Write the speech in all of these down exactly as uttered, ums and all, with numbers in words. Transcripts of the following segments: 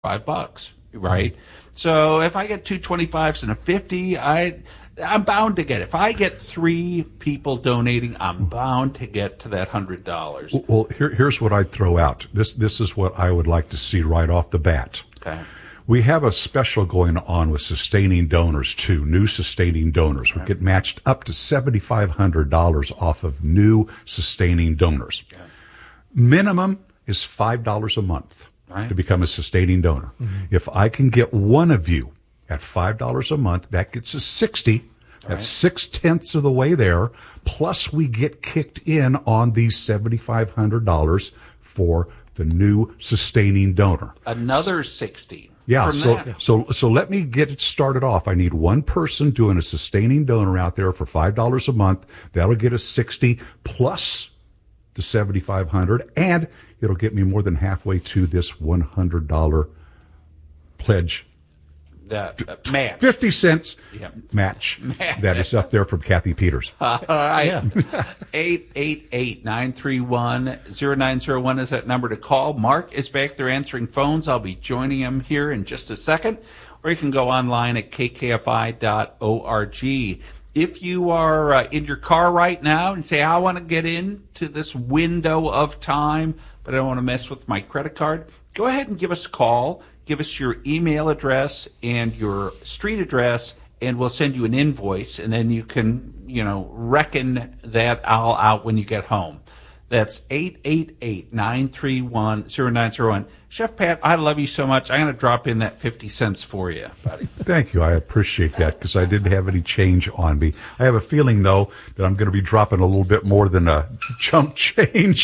five bucks, right? So if I get two twenty-fives and a fifty, I, I'm bound to get it. If I get three people donating, I'm bound to get to that one hundred dollars. Well, here, here's what I'd throw out. This, this is what I would like to see right off the bat. Okay. We have a special going on with sustaining donors, too, new sustaining donors. We get matched up to seven thousand five hundred dollars off of new sustaining donors. Okay. Minimum is five dollars a month right. to become a sustaining donor. Mm-hmm. If I can get one of you at five dollars a month, that gets us sixty dollars. That's right. six-tenths of the way there. Plus, we get kicked in on these seven thousand five hundred dollars for the new sustaining donor. Another sixty. Yeah, so, so so let me get it started off. I need one person doing a sustaining donor out there for five dollars a month. That'll get us sixty plus the seven thousand five hundred dollars, and it'll get me more than halfway to this one hundred dollars pledge. The uh, match. fifty cents yeah. match. match. That is up there from Kathy Peters. All right. Yeah. eight eight eight, nine three one, zero nine zero one is that number to call. Mark is back there answering phones. I'll be joining him here in just a second. Or you can go online at k k f i dot org. If you are uh, in your car right now and say, I want to get into this window of time, but I don't want to mess with my credit card, go ahead and give us a call. Give us your email address and your street address, and we'll send you an invoice, and then you can, you know, reckon that all out when you get home. That's eight eight eight, nine three one, zero nine zero one. Chef Pat, I love you so much. I'm going to drop in that fifty cents for you, buddy. Thank you. I appreciate that because I didn't have any change on me. I have a feeling, though, that I'm going to be dropping a little bit more than a chump change.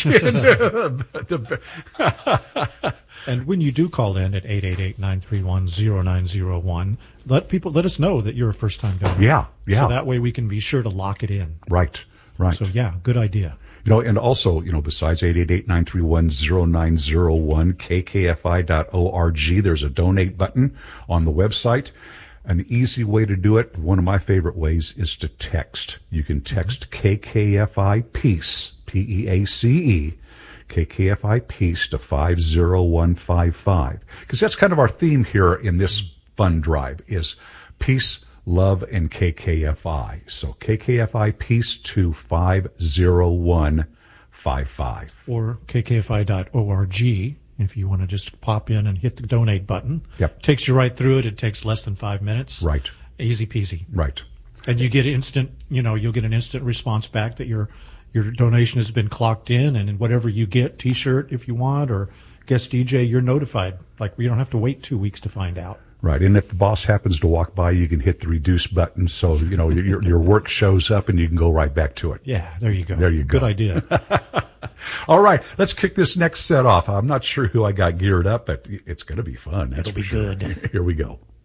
And when you do call in at eight eight eight, nine three one, zero nine zero one, let people let us know that you're a first-time donor. Yeah, yeah. So that way we can be sure to lock it in. Right, right. So, yeah, good idea. You know, and also, you know, besides eight eight eight, nine three one, zero nine zero one, k k f i dot org, there's a donate button on the website. An easy way to do it, one of my favorite ways, is to text. You can text K K F I PEACE, P E A C E, K K F I PEACE to five zero one five five. Because that's kind of our theme here in this fund drive is peace, love, and K K F I. So K K F I PEACE to five zero one five five. Or k k f i dot org if you want to just pop in and hit the donate button. Yep. Takes you right through it. It takes less than five minutes. Right. Easy peasy. Right. And you get instant, you know, you'll get an instant response back that your your donation has been clocked in, and whatever you get, T-shirt if you want, or guest D J, you're notified. Like, you don't have to wait two weeks to find out. Right, and if the boss happens to walk by, you can hit the reduce button, so you know your your work shows up, and you can go right back to it. Yeah, there you go. There you go. Good idea. All right, let's kick this next set off. I'm not sure who I got geared up, but it's going to be fun. That's It'll be for sure. good. Here we go.